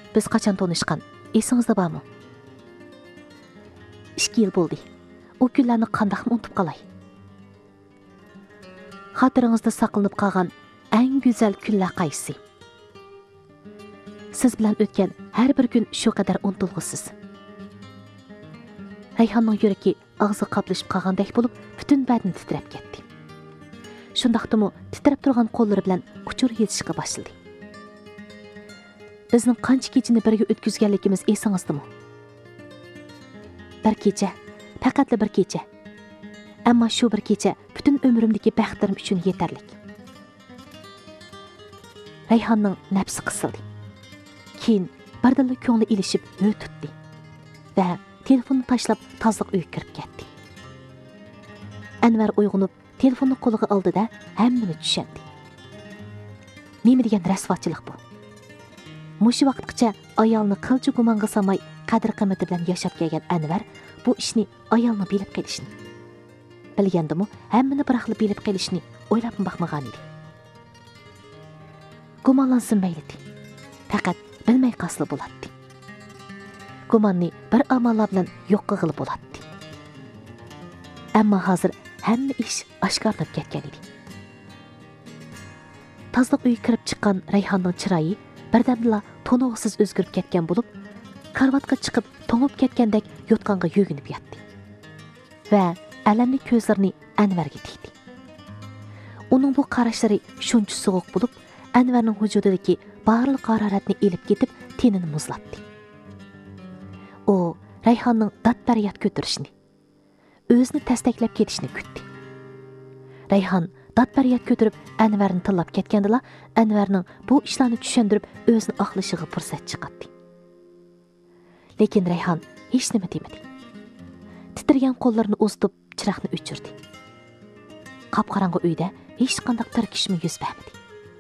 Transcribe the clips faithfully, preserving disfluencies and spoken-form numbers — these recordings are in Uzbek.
Biz qachon tanışqan? Esingizda bormi? ikki yil bo'ldi. O kunlarni qandaqmi unutib qolay? Xotiringizda saqlanib qolgan eng go'zal kunlar qaysi? Siz bilan o'tgan har bir kun shu qadar unutilg'isiz. Rayhonning yuragi og'zi qoplashib qolgandek bo'lib, butun badani titrab ketdi. Shundaqdimi titrab turgan qo'llari bilan uchur yetishga boshladi. Bizning qancha kechani birga o'tkazganligimiz esingizdami? Bir kecha, faqat bir kecha. Ammo shu bir kecha butun umrimdagi baxtlarim uchun yetarli. Rayhonning nafsi qisildi. Keyin birdilla ko'ngli ilishib o'y tutdi va telefonni tashlab tozliq uyga kirib ketdi. Anvar uyg'onib, telefonni qo'liga oldi-da, hammani tushundi. Nima degan rasvochilik bu? Mushu vaqtgacha ayolni qilchi gumonga solmay qadr-qimmati bilan yashab kelgan Anvar bu ishni ayolni bilib qilishni, bilgandimi, hammani bir xil bilib qilishni o'ylab baxmagan edi. Gumonlansin mayli. Faqat bilmay qasli bo'ladi. Gumonni bir amallar bilan yo'q qilib bo'ladi. Ammo hozir hamma ish oshkorlanib ketgan edi. Tozliq uyga kirib chiqqan Rayhonning chiroyi birdamla to'ng'isiz o'zgarib ketgan bo'lib, karvatga chiqib to'ngib ketgandek yotqonga yo'ginib yotdi va alamli ko'zlarini Anvarga tikdi. Uning bu qarashlari shuncha sovuq bo'lib, Anvarning vujudidagi barliq haroratni elib ketib, tenini muzlatdi. U Rayhonning dad-faryod ko'tarishini, o'zini tastaklab ketishini kutdi. Rayhon dad-faryod ko'tarib Anvarni tillab ketgandila, Anvarning bu ishlarni tushundirib o'zini oqlashiga fursat chiqardi. Lekin Rayhon hech nima demadi. Titrgan qo'llarini uzitib chiroqni o'chirdi. Qop-qorong'i uyda hech qanday tirkishma yuz bermadi.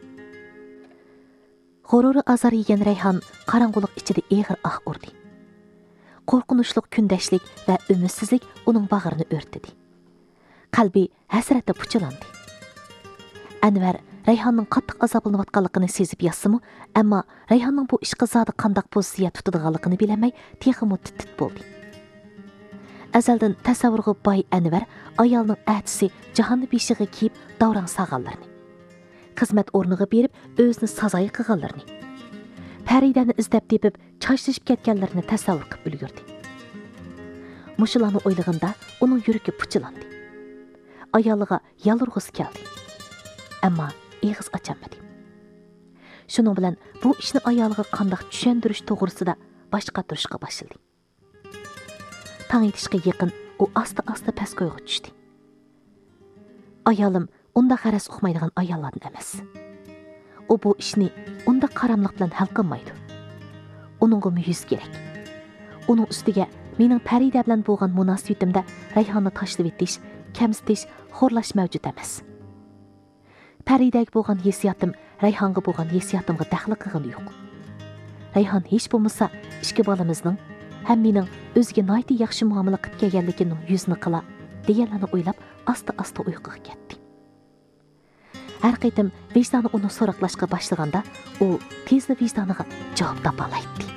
G'ururi azar yegan Rayhon qorong'ulik ichida eg'ir ah urdi. Qo'rqinchli kundashlik va umidsizlik uning bag'rini o'rtdi. Qalbi hasratda puchilandi. Anvar Rayhonning qattiq azoblanayotganligini sezib yassimi, ammo Rayhonning bu ishga zodi qandaq pozitsiya tutadiganligini bilamay, texmi tit bo'ldi. Azaldan tasavvurga boy Anvar ayolning atisi jahonni beshiga kiyib davron sag'anlarni, xizmat o'rniga berib o'zini sazoyi qilganlarni, Faridani izlab tepib chashlashib ketganlarini tasavvur qilib ulgurdi. Mushularni o'ylaganda uning yuragi puchilandi. Ayoliga yalurg'isi keldi. Ammo eg'iz ocholmadi. Shuning bilan bu ishni ayoliga qanday tushuntirish to'g'risida boshqa turishga boshladi. Tong etishga yaqin u asta-asta pastgo'yga tushdi. Ayolim unda g'araz uqmaydigan ayollardan emas. U bu ishni unda qaramliq bilan hal qilmaydi. Uningga muyuz kerak. Uning ustiga mening Farida bilan bo'lgan munosabatimda Rayhonni tashlab etish, kamsitish, xo'rlash mavjud emas. Faridaga bo'lgan hissiyotim Rayhonga bo'lgan hissiyotimga daxli qilgani yo'q. Rayhon hech bo'lmasa ikki bolamizning ham mening o'ziga noyti yaxshi muomala qilib kelganligining yuzini qila deganlarni o'ylab asta-asta uyquga ketdi. Har qaytim vijdoni uni so'roqlashga boshlaganda, u tezda vijdoniga javob topa oladi.